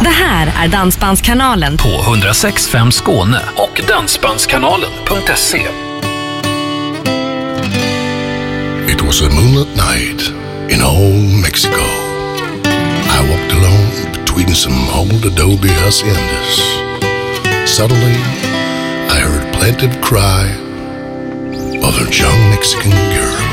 Det här är Dansbandskanalen på 106.5 Skåne och dansbandskanalen.se. It was a moonlit night in old Mexico. I walked alone between some old adobe haciendas. Suddenly, I heard a plaintive cry of a young Mexican girl.